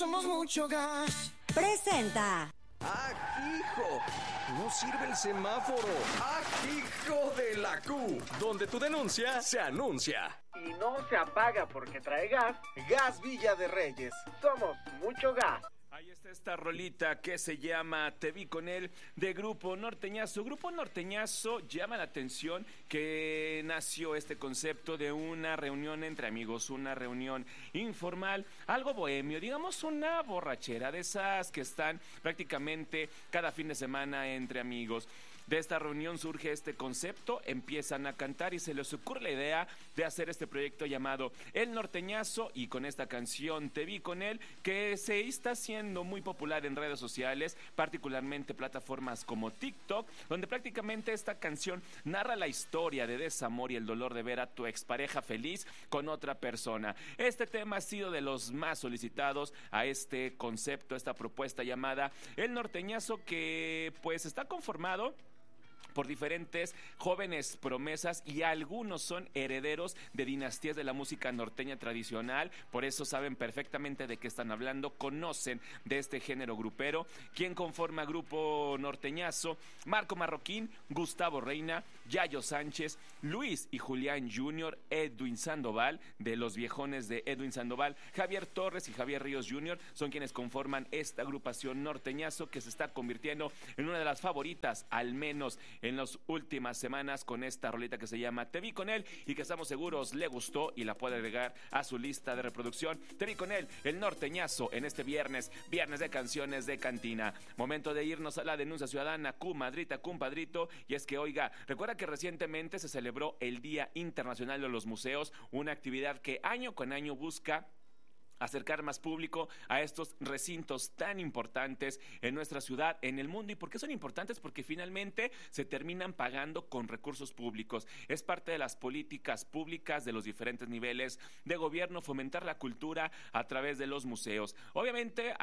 somos mucho gas. Presenta. ¡Ah, hijo! No sirve el semáforo. ¡Ah, hijo de la Q! Donde tu denuncia se anuncia. Y no se apaga porque trae gas. Gas Villa de Reyes. Somos mucho gas. Ahí está esta rolita que se llama Te vi con él, de Grupo Norteñazo. Grupo Norteñazo llama la atención que nació este concepto de una reunión entre amigos, una reunión informal, algo bohemio, digamos una borrachera de esas que están prácticamente cada fin de semana entre amigos. De esta reunión surge este concepto, empiezan a cantar y se les ocurre la idea de hacer este proyecto llamado El Norteñazo, y con esta canción Te vi con él, que se está haciendo muy popular en redes sociales, particularmente plataformas como TikTok, donde prácticamente esta canción narra la historia de desamor y el dolor de ver a tu expareja feliz con otra persona. Este tema ha sido de los más solicitados a este concepto, esta propuesta llamada El Norteñazo, que pues está conformado por diferentes jóvenes promesas, y algunos son herederos de dinastías de la música norteña tradicional, por eso saben perfectamente de qué están hablando, conocen de este género grupero. ¿Quién conforma Grupo Norteñazo? Marco Marroquín, Gustavo Reina, Yayo Sánchez, Luis y Julián Jr., Edwin Sandoval, de los viejones de Edwin Sandoval, Javier Torres y Javier Ríos Jr., son quienes conforman esta agrupación Norteñazo, que se está convirtiendo en una de las favoritas, al menos en las últimas semanas, con esta rolita que se llama Te vi con él, y que estamos seguros le gustó y la puede agregar a su lista de reproducción. Te vi con él, El Norteñazo, en este viernes de canciones de cantina. Momento de irnos a la denuncia ciudadana, comadrita, compadrito, y es que, oiga, recuerda que recientemente se celebró el Día Internacional de los Museos, una actividad que año con año busca acercar más público a estos recintos tan importantes en nuestra ciudad, en el mundo. ¿Y por qué son importantes? Porque finalmente se terminan pagando con recursos públicos. Es parte de las políticas públicas de los diferentes niveles de gobierno, fomentar la cultura a través de los museos. Obviamente,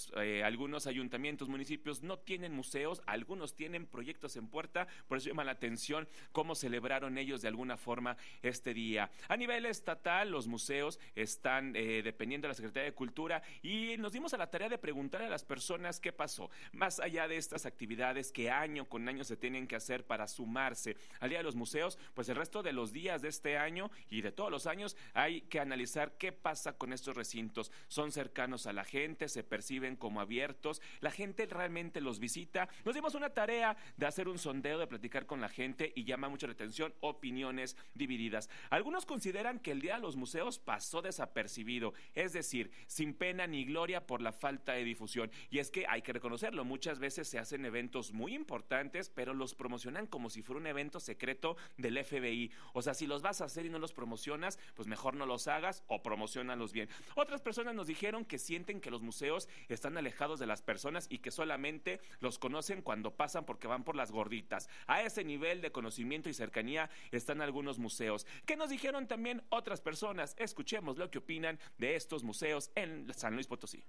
algunos ayuntamientos, municipios no tienen museos, algunos tienen proyectos en puerta, por eso llama la atención cómo celebraron ellos de alguna forma este día. A nivel estatal, los museos están dependiendo de la Secretaría de Cultura, y nos dimos a la tarea de preguntar a las personas qué pasó, más allá de estas actividades que año con año se tienen que hacer para sumarse al Día de los Museos. Pues el resto de los días de este año y de todos los años hay que analizar qué pasa con estos recintos. Son cercanos a la gente, se perciben como abiertos, la gente realmente los visita. Nos dimos una tarea de hacer un sondeo, de platicar con la gente, y llama mucho la atención opiniones divididas. Algunos consideran que el Día de los Museos pasó desapercibido, es decir, sin pena ni gloria por la falta de difusión. Y es que hay que reconocerlo, muchas veces se hacen eventos muy importantes, pero los promocionan como si fuera un evento secreto del FBI. O sea, si los vas a hacer y no los promocionas, pues mejor no los hagas, o promociónalos bien. Otras personas nos dijeron que sienten que los museos están alejados de las personas y que solamente los conocen cuando pasan porque van por las gorditas. A ese nivel de conocimiento y cercanía están algunos museos. ¿Qué nos dijeron también otras personas? Escuchemos lo que opinan de estos museos en San Luis Potosí.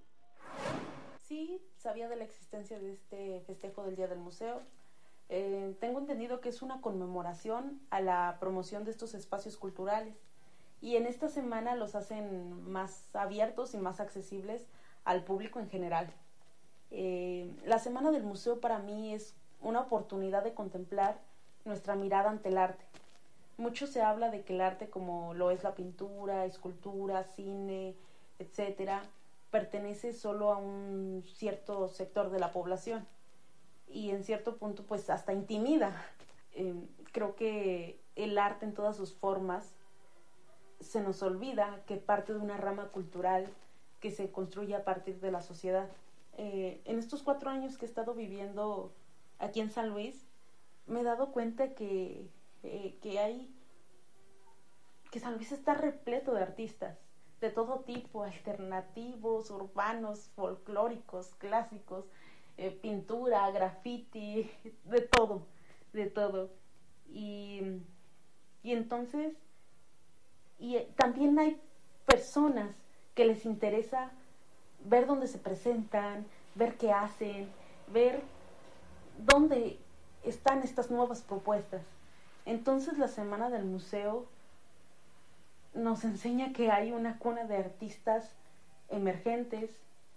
Sí, sabía de la existencia de este festejo del Día del Museo. Tengo entendido que es una conmemoración a la promoción de estos espacios culturales, y en esta semana los hacen más abiertos y más accesibles al público en general. La Semana del Museo para mí es una oportunidad de contemplar nuestra mirada ante el arte. Mucho se habla de que el arte, como lo es la pintura, escultura, cine, etcétera, pertenece solo a un cierto sector de la población, y en cierto punto pues hasta intimida. Creo que el arte en todas sus formas se nos olvida que parte de una rama cultural que se construye a partir de la sociedad. En estos 4 años que he estado viviendo aquí en San Luis, me he dado cuenta que San Luis está repleto de artistas de todo tipo, alternativos, urbanos, folclóricos, clásicos, pintura, graffiti, de todo. Y entonces, también hay personas que les interesa ver dónde se presentan, ver qué hacen, ver dónde están estas nuevas propuestas. Entonces la Semana del Museo nos enseña que hay una cuna de artistas emergentes,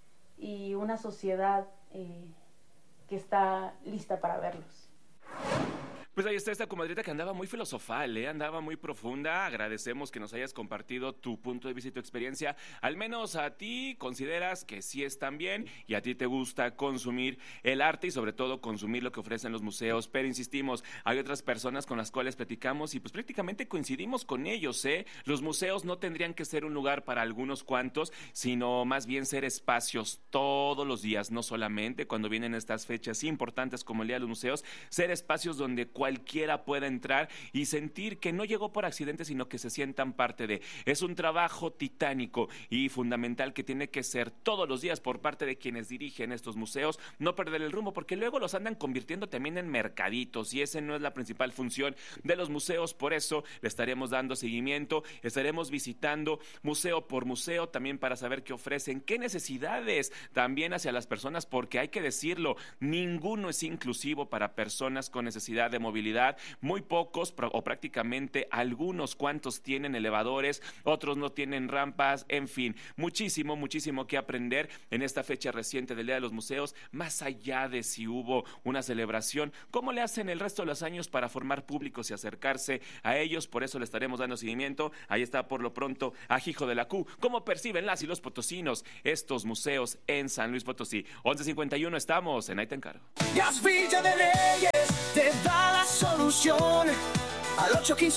y una sociedad que está lista para verlos. Pues ahí está esta comadrita que andaba muy filosofal, andaba muy profunda. Agradecemos que nos hayas compartido tu punto de vista y tu experiencia. Al menos a ti consideras que sí están bien y a ti te gusta consumir el arte y sobre todo consumir lo que ofrecen los museos. Pero insistimos, hay otras personas con las cuales platicamos y pues prácticamente coincidimos con ellos, Los museos no tendrían que ser un lugar para algunos cuantos, sino más bien ser espacios todos los días, no solamente cuando vienen estas fechas importantes como el Día de los Museos, ser espacios donde cualquiera pueda entrar y sentir que no llegó por accidente, sino que se sientan parte de. Es un trabajo titánico y fundamental que tiene que ser todos los días por parte de quienes dirigen estos museos, no perder el rumbo, porque luego los andan convirtiendo también en mercaditos y esa no es la principal función de los museos. Por eso le estaremos dando seguimiento, estaremos visitando museo por museo también para saber qué ofrecen, qué necesidades también hacia las personas, porque hay que decirlo, ninguno es inclusivo para personas con necesidad de movilidad. Muy pocos o prácticamente algunos cuantos tienen elevadores, otros no tienen rampas, en fin, muchísimo que aprender en esta fecha reciente del Día de los Museos, más allá de si hubo una celebración, cómo le hacen el resto de los años para formar públicos y acercarse a ellos. Por eso le estaremos dando seguimiento. Ahí está por lo pronto Ajijo de la Q. ¿Cómo perciben las y los potosinos estos museos en San Luis Potosí? 11:51 estamos en Ahí te encargo. Gas Villa de Reyes te da la solución. Al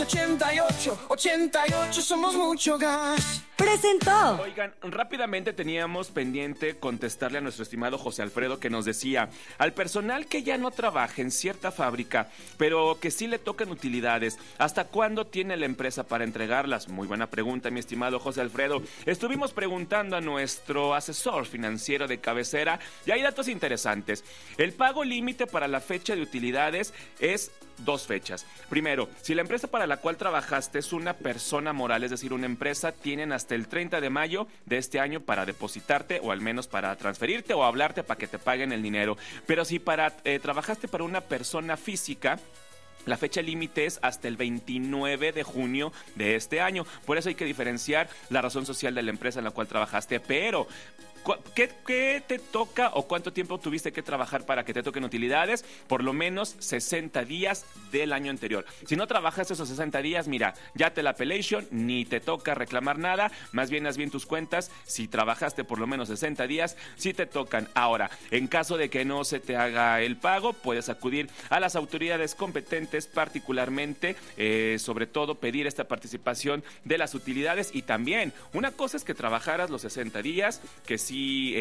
815-88-88 somos mucho gas. Presentó. Oigan, rápidamente teníamos pendiente contestarle a nuestro estimado José Alfredo, que nos decía, al personal que ya no trabaja en cierta fábrica, pero que sí le tocan utilidades, ¿hasta cuándo tiene la empresa para entregarlas? Muy buena pregunta, mi estimado José Alfredo. Estuvimos preguntando a nuestro asesor financiero de cabecera y hay datos interesantes. El pago límite para la fecha de utilidades es 2 fechas. Primero, si la empresa para la cual trabajaste es una persona moral, es decir, una empresa, tienen hasta el 30 de mayo de este año para depositarte o al menos para transferirte o hablarte para que te paguen el dinero. Pero si trabajaste para una persona física, la fecha límite es hasta el 29 de junio de este año. Por eso hay que diferenciar la razón social de la empresa en la cual trabajaste. Pero ¿qué te toca o cuánto tiempo tuviste que trabajar para que te toquen utilidades? Por lo menos 60 días del año anterior. Si no trabajas esos 60 días, mira, ya te la pelation, ni te toca reclamar nada, más bien haz bien tus cuentas. Si trabajaste por lo menos 60 días, sí te tocan. Ahora, en caso de que no se te haga el pago, puedes acudir a las autoridades competentes, particularmente, sobre todo, pedir esta participación de las utilidades. Y también, una cosa es que trabajaras los 60 días, que sí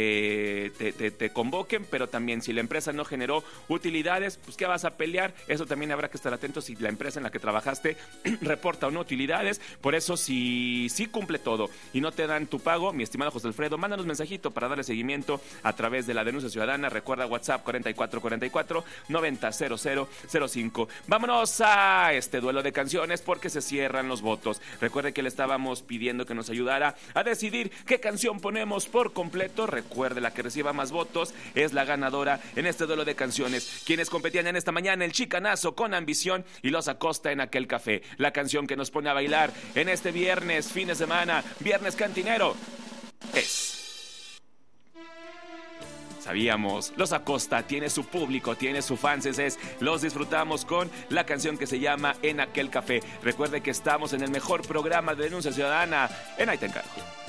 te convoquen, pero también si la empresa no generó utilidades, pues ¿qué vas a pelear? Eso también habrá que estar atentos si la empresa en la que trabajaste reporta o no utilidades. Por eso, si cumple todo y no te dan tu pago, mi estimado José Alfredo, mándanos mensajito para darle seguimiento a través de la denuncia ciudadana. Recuerda WhatsApp 4444-900005. Vámonos a este duelo de canciones porque se cierran los votos. Recuerde que le estábamos pidiendo que nos ayudara a decidir qué canción ponemos por completo. Recuerde, la que reciba más votos es la ganadora en este duelo de canciones. Quienes competían en esta mañana, el Chicanazo con Ambición y Los Acosta en Aquel Café. La canción que nos pone a bailar en este viernes, fin de semana, viernes cantinero, es... Sabíamos, Los Acosta tiene su público, tiene su fanses, los disfrutamos con la canción que se llama En Aquel Café. Recuerde que estamos en el mejor programa de denuncia ciudadana en Ahí te encargo.